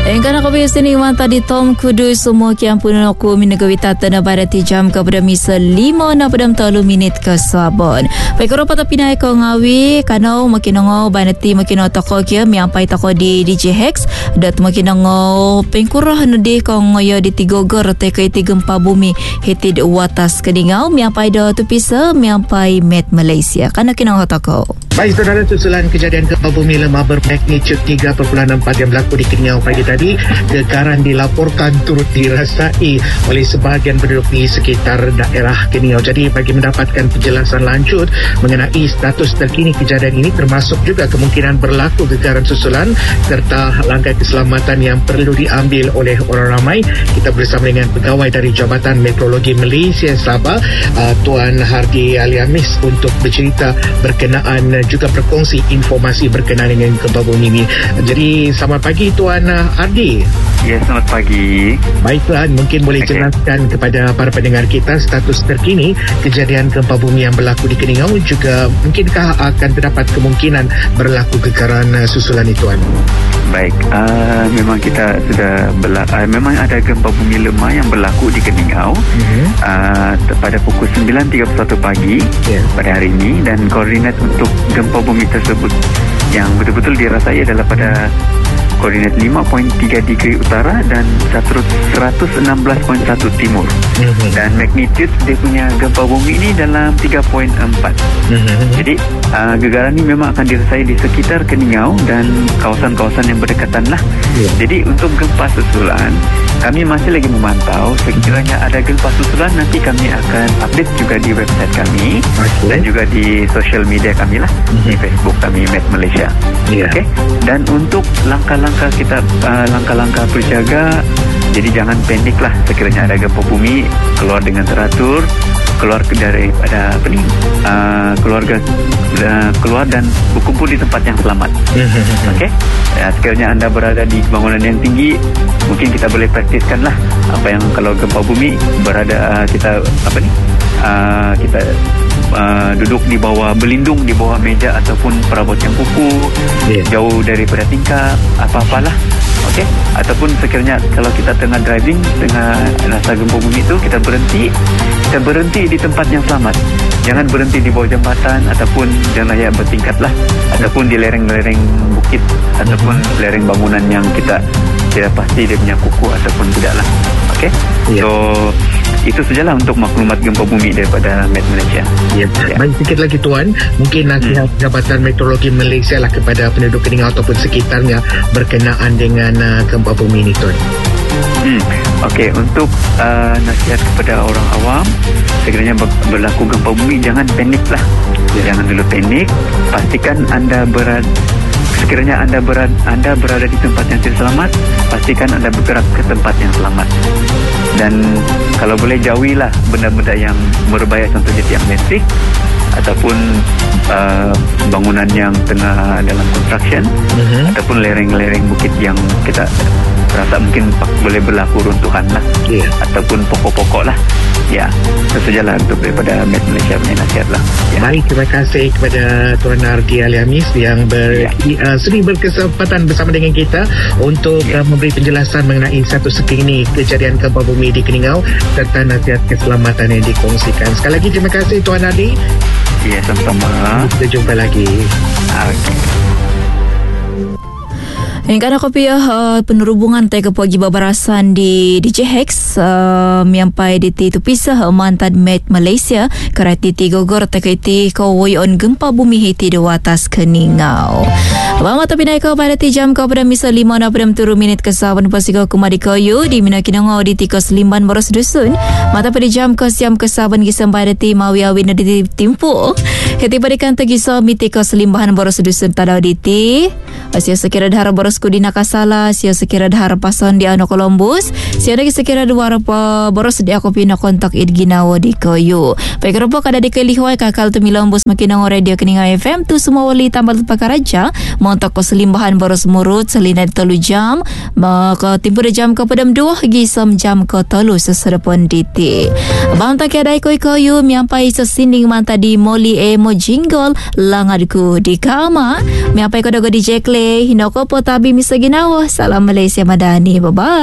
Engkau nak biasa ni mantap di Tom Kudus semua kian pun aku minagawi tata na barati jam kepada misa 5 na pada 30 minit ke sabon. Baik kalau patah pinai kau ngawi kanau makin ngau barati makin toko kia miampai toko di DJ Hex dat makin ngau pengkurah nudi kau ngoyo di Tigogor tekai gempa bumi hitid watas keningau miampai do tu pisa miampai Met Malaysia kana kinau toko. Baik saudara, susulan kejadian gempa bumi lemah bermagnitude 3.4 yang berlaku di Keningau pagi tadi, getaran dilaporkan turut dirasai oleh sebahagian penduduk di sekitar daerah Keningau. Jadi bagi mendapatkan penjelasan lanjut mengenai status terkini kejadian ini termasuk juga kemungkinan berlaku getaran susulan serta langkah keselamatan yang perlu diambil oleh orang ramai, kita bersama dengan pegawai dari Jabatan Meteorologi Malaysia Sabah, Tuan Hardi Aliamis untuk bercerita berkenaan juga berkongsi informasi berkenaan dengan gempa bumi ini. Jadi selamat pagi Tuan Hardi. Ya, selamat pagi. Baiklah, mungkin boleh jelaskan kepada para pendengar kita status terkini kejadian gempa bumi yang berlaku di Keningau, juga mungkinkah akan terdapat kemungkinan berlaku getaran susulan itu Tuan? Baik, memang kita sudah memang ada gempa bumi lemah yang berlaku di Keningau pada pukul 9.31 pagi pada hari ini, dan koordinat untuk gempa bumi tersebut yang betul-betul dirasai adalah pada koordinat 5.3 degree utara dan 116.1 timur. Dan magnitude dia punya gempa bumi ini dalam 3.4. Jadi getaran ini memang akan dirasai di sekitar Keningau dan kawasan-kawasan yang berdekatan lah. Jadi untuk gempa susulan kami masih lagi memantau. Sekiranya ada gempa susulan nanti kami akan update juga di website kami dan juga di social media kami lah, di Facebook kami Met Malaysia. Okay? Dan untuk langkah-langkah kita, langkah-langkah berjaga, jadi jangan panik lah sekiranya ada gempa bumi, keluar dengan teratur, keluar daripada keluarga, keluar dan berkumpul di tempat yang selamat. Okey. Ya, sekiranya anda berada di bangunan yang tinggi, mungkin kita boleh praktiskan lah apa yang kalau gempa bumi berada kita kita duduk di bawah, berlindung di bawah meja ataupun perabot yang kuku, jauh daripada tingkap, apa-apalah. Okey, ataupun sekiranya kalau kita tengah driving, tengah rasa gempa bumi itu, kita berhenti di tempat yang selamat. Jangan berhenti di bawah jambatan ataupun jangan layak bertingkat lah, ataupun di lereng-lereng bukit ataupun lereng bangunan yang kita tidak pasti dia punya kuku ataupun tidak lah. Okey, so itu sajalah untuk maklumat gempa bumi daripada Met Malaysia. Baik, sikit lagi Tuan, mungkin nasihat Jabatan Meteorologi Malaysia lah kepada penduduk Keningau ataupun sekitarnya berkenaan dengan gempa bumi ini Tuan. Okey, untuk nasihat kepada orang awam, sekiranya berlaku gempa bumi jangan panik lah. Jangan dulu panik. Pastikan sekiranya anda berada di tempat yang tidak selamat, pastikan anda bergerak ke tempat yang selamat. Dan kalau boleh jauhilah benda-benda yang berbahaya, contohnya tiang listrik ataupun bangunan yang tengah dalam construction, ataupun lereng-lereng bukit yang kita rasa mungkin boleh berlaku runtuhan lah, ataupun pokok-pokok lah. Ya, itu sajalah untuk daripada Met Malaysia punya nasihat lah. Baik, terima kasih kepada Tuan Hardi Aliamis yang sering berkesempatan bersama dengan kita untuk memberi penjelasan mengenai status terkini kejadian gempa bumi di Keningau serta nasihat keselamatan yang dikongsikan. Sekali lagi terima kasih Tuan Hardi. Ya, sama-sama. Kita jumpa lagi. Okay. Yang ada kopi penerhubungan tega pagi babarasan di DJ Hex miampai di tu pisah mantan Met Malaysia kerati Tigogor tekaiti kawoi on gempa bumi hiti di atas Keningau. Bama tapi naik kau pada jam kau pada misa 5 na pada 30 minit ke saban pasiko kumadi kayu di mina Keningau di tikos limban boros dusun. Mata pada jam ke siam ke saban gisam pada ti mawi awin di timpu. Hiti berikan tegiso mi tikos limbahan boros dusun tadau di ti. Asia sekira dahara boros Kudi Nakasala, sia sekira dahar pason di Ano Columbus, sia lagi sekira dua boros di ako pina kontak idginawa di Koyo. Baik ropo kada di kelihway kakal tu Milombus makinang radio Keningau FM tu semua wali tambal pakaraja montok ko selimbahan boros murut selina 3 jam maka timpu jam ke padam 2 gisam jam ke 3 seserapon diti. Bang tak ada Koyo miampai sesinding manta di Moli Emo Jingle langadku di kama miampai ko dago di Jekle Okey, hina ko po tabi misa ginawa. Salam Malaysia Madani. Bye-bye.